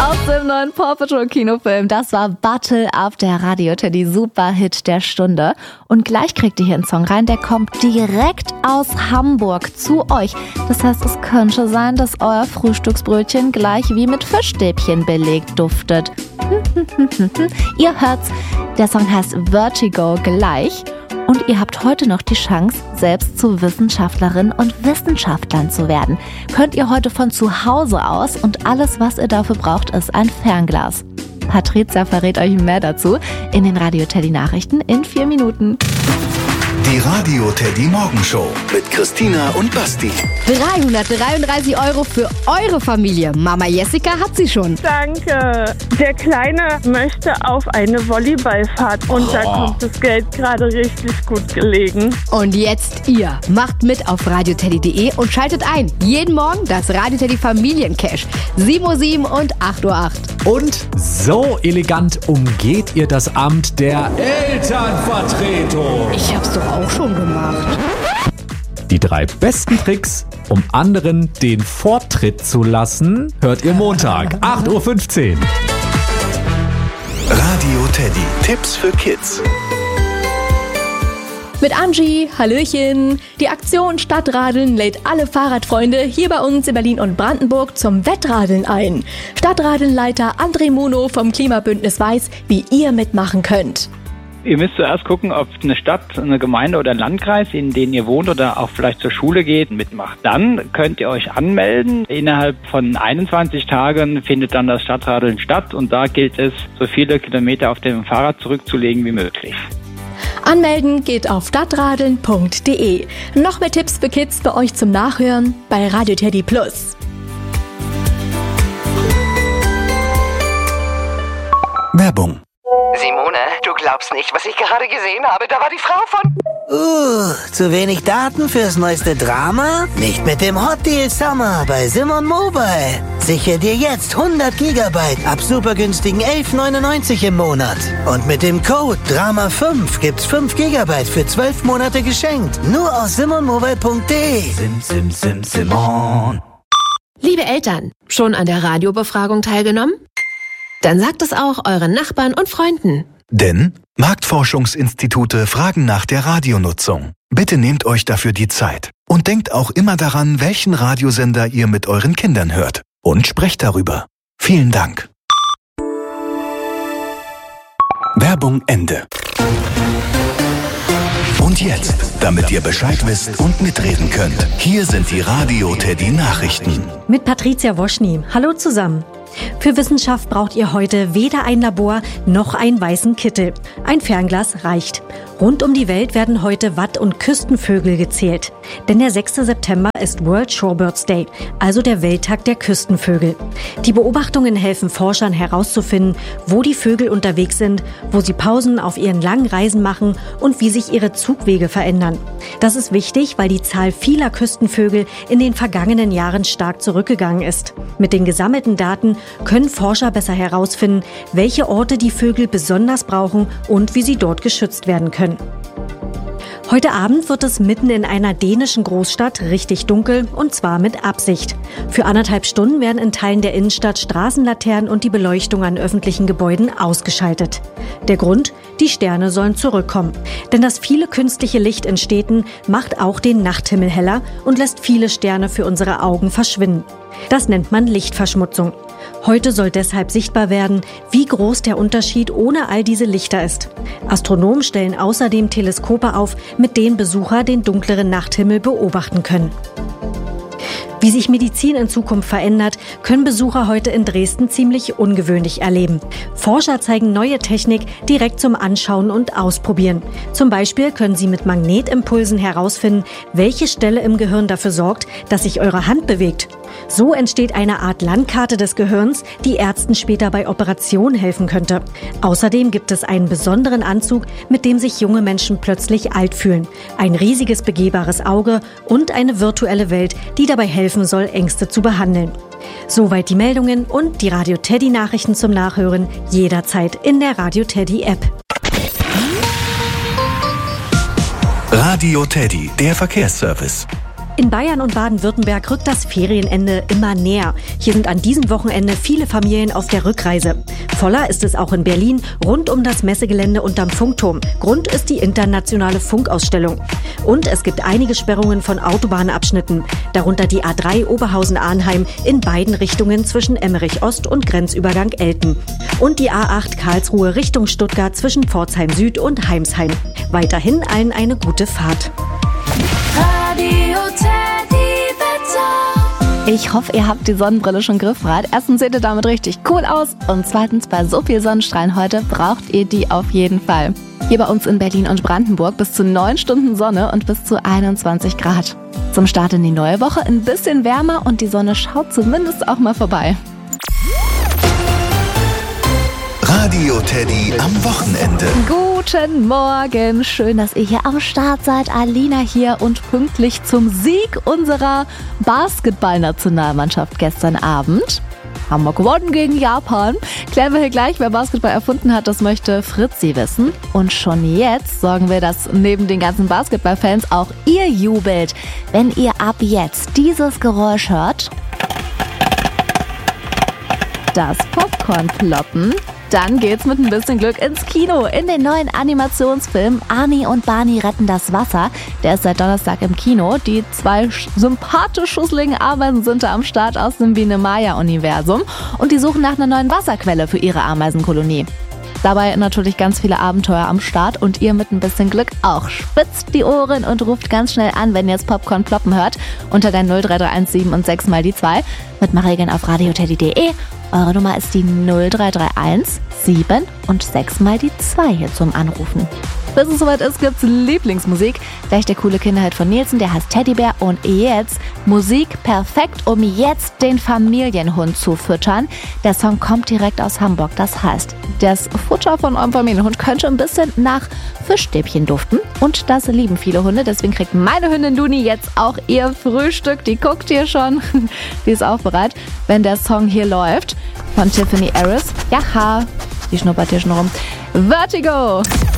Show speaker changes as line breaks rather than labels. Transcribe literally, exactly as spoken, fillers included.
Aus dem neuen Paw Patrol Kinofilm. Das war Battle auf der Radio Teddy, Superhit der Stunde. Und gleich kriegt ihr hier einen Song rein, der kommt direkt aus Hamburg zu euch. Das heißt, es könnte sein, dass euer Frühstücksbrötchen gleich wie mit Fischstäbchen belegt duftet. Ihr hört's, der Song heißt Vertigo gleich. Und ihr habt heute noch die Chance, selbst zu Wissenschaftlerinnen und Wissenschaftlern zu werden. Könnt ihr heute von zu Hause aus und alles, was ihr dafür braucht, ist ein Fernglas. Patricia verrät euch mehr dazu in den Radio Teddy Nachrichten in vier Minuten.
Die Radio Teddy Morgenshow mit Christina und Basti.
dreihundertdreiunddreißig Euro für eure Familie. Mama Jessica hat sie schon.
Danke. Der Kleine möchte auf eine Volleyballfahrt und oh. da kommt das Geld gerade richtig gut gelegen.
Und jetzt ihr. Macht mit auf radioteddy punkt de und schaltet ein. Jeden Morgen das Radio Teddy Familiencash. sieben Uhr sieben und acht Uhr acht.
Und so elegant umgeht ihr das Amt der Elternvertretung.
Ich hab's doch auch schon gemacht.
Die drei besten Tricks, um anderen den Vortritt zu lassen, hört ihr Montag, acht Uhr fünfzehn.
Radio Teddy. Tipps für Kids.
Mit Angie, Hallöchen. Die Aktion Stadtradeln lädt alle Fahrradfreunde hier bei uns in Berlin und Brandenburg zum Wettradeln ein. Stadtradelnleiter André Muno vom Klimabündnis weiß, wie ihr mitmachen könnt.
Ihr müsst zuerst gucken, ob eine Stadt, eine Gemeinde oder ein Landkreis, in denen ihr wohnt oder auch vielleicht zur Schule geht, mitmacht. Dann könnt ihr euch anmelden. Innerhalb von einundzwanzig Tagen findet dann das Stadtradeln statt und da gilt es, so viele Kilometer auf dem Fahrrad zurückzulegen wie möglich.
Anmelden geht auf stadtradeln punkt de. Noch mehr Tipps für Kids bei euch zum Nachhören bei Radio Teddy Plus.
Werbung.
Simone, du glaubst nicht, was ich gerade gesehen habe. Da war die Frau von...
Uh, zu wenig Daten fürs neueste Drama? Nicht mit dem Hot Deal Summer bei Simon Mobile. Sichere dir jetzt hundert Gigabyte ab super günstigen elf neunundneunzig im Monat. Und mit dem Code Drama fünf gibt's fünf Gigabyte für zwölf Monate geschenkt. Nur aus simon mobile punkt de.
Sim, sim, sim, Simon.
Liebe Eltern, schon an der Radiobefragung teilgenommen? Dann sagt es auch euren Nachbarn und Freunden.
Denn Marktforschungsinstitute fragen nach der Radionutzung. Bitte nehmt euch dafür die Zeit. Und denkt auch immer daran, welchen Radiosender ihr mit euren Kindern hört. Und sprecht darüber. Vielen Dank. Werbung Ende. Und jetzt, damit ihr Bescheid wisst und mitreden könnt, hier sind die Radio Teddy Nachrichten.
Mit Patricia Woschny. Hallo zusammen. Für Wissenschaft braucht ihr heute weder ein Labor noch einen weißen Kittel. Ein Fernglas reicht. Rund um die Welt werden heute Watt- und Küstenvögel gezählt. Denn der sechster September ist World Shorebirds Day, also der Welttag der Küstenvögel. Die Beobachtungen helfen Forschern herauszufinden, wo die Vögel unterwegs sind, wo sie Pausen auf ihren langen Reisen machen und wie sich ihre Zugwege verändern. Das ist wichtig, weil die Zahl vieler Küstenvögel in den vergangenen Jahren stark zurückgegangen ist. Mit den gesammelten Daten können Forscher besser herausfinden, welche Orte die Vögel besonders brauchen und wie sie dort geschützt werden können. Heute Abend wird es mitten in einer dänischen Großstadt richtig dunkel, und zwar mit Absicht. Für anderthalb Stunden werden in Teilen der Innenstadt Straßenlaternen und die Beleuchtung an öffentlichen Gebäuden ausgeschaltet. Der Grund? Die Sterne sollen zurückkommen. Denn das viele künstliche Licht in Städten macht auch den Nachthimmel heller und lässt viele Sterne für unsere Augen verschwinden. Das nennt man Lichtverschmutzung. Heute soll deshalb sichtbar werden, wie groß der Unterschied ohne all diese Lichter ist. Astronomen stellen außerdem Teleskope auf, mit denen Besucher den dunkleren Nachthimmel beobachten können. Wie sich Medizin in Zukunft verändert, können Besucher heute in Dresden ziemlich ungewöhnlich erleben. Forscher zeigen neue Technik direkt zum Anschauen und Ausprobieren. Zum Beispiel können sie mit Magnetimpulsen herausfinden, welche Stelle im Gehirn dafür sorgt, dass sich eure Hand bewegt. So entsteht eine Art Landkarte des Gehirns, die Ärzten später bei Operationen helfen könnte. Außerdem gibt es einen besonderen Anzug, mit dem sich junge Menschen plötzlich alt fühlen. Ein riesiges begehbares Auge und eine virtuelle Welt, die dabei helfen soll, Ängste zu behandeln. Soweit die Meldungen und die Radio Teddy Nachrichten zum Nachhören jederzeit in der Radio Teddy App.
Radio Teddy, der Verkehrsservice.
In Bayern und Baden-Württemberg rückt das Ferienende immer näher. Hier sind an diesem Wochenende viele Familien auf der Rückreise. Voller ist es auch in Berlin, rund um das Messegelände unterm Funkturm. Grund ist die internationale Funkausstellung. Und es gibt einige Sperrungen von Autobahnabschnitten, darunter die A drei Oberhausen-Arnheim in beiden Richtungen zwischen Emmerich Ost und Grenzübergang Elten. Und die A acht Karlsruhe Richtung Stuttgart zwischen Pforzheim Süd und Heimsheim. Weiterhin allen eine gute Fahrt.
Radio Teddy Wetter. Ich hoffe, ihr habt die Sonnenbrille schon griffbereit. Erstens seht ihr damit richtig cool aus und zweitens, bei so viel Sonnenstrahlen heute braucht ihr die auf jeden Fall. Hier bei uns in Berlin und Brandenburg bis zu neun Stunden Sonne und bis zu einundzwanzig Grad. Zum Start in die neue Woche ein bisschen wärmer und die Sonne schaut zumindest auch mal vorbei.
Radio Teddy am Wochenende.
Guten Morgen, schön, dass ihr hier am Start seid. Alina hier und pünktlich zum Sieg unserer Basketball-Nationalmannschaft gestern Abend. Haben wir gewonnen gegen Japan. Klären wir hier gleich, wer Basketball erfunden hat, das möchte Fritzi wissen. Und schon jetzt sorgen wir, dass neben den ganzen Basketballfans auch ihr jubelt, wenn ihr ab jetzt dieses Geräusch hört. Das Popcorn ploppen. Dann geht's mit ein bisschen Glück ins Kino. In den neuen Animationsfilm Arnie und Barney retten das Wasser. Der ist seit Donnerstag im Kino. Die zwei sympathisch schusseligen Ameisen sind da am Start aus dem Biene-Maya-Universum. Und die suchen nach einer neuen Wasserquelle für ihre Ameisenkolonie. Dabei natürlich ganz viele Abenteuer am Start und ihr mit ein bisschen Glück auch. Spitzt die Ohren und ruft ganz schnell an, wenn ihr das Popcorn ploppen hört. Unter der null drei drei eins sieben und sechs mal die zwei. Mit Regeln auf radioteddy punkt de. Eure Nummer ist die null drei drei eins sieben und sechs mal die zwei hier zum Anrufen. Bis es soweit ist, gibt's Lieblingsmusik. Gleich der coole Kinderhit von Nielsen, der heißt Teddybär. Und jetzt Musik perfekt, um jetzt den Familienhund zu füttern. Der Song kommt direkt aus Hamburg. Das heißt, das Futter von eurem Familienhund könnte ein bisschen nach Fischstäbchen duften. Und das lieben viele Hunde. Deswegen kriegt meine Hündin Duni jetzt auch ihr Frühstück. Die guckt hier schon. Die ist auch bereit, wenn der Song hier läuft. Von Tiffany Harris. Jaha, die schnuppert hier schon rum. Vertigo!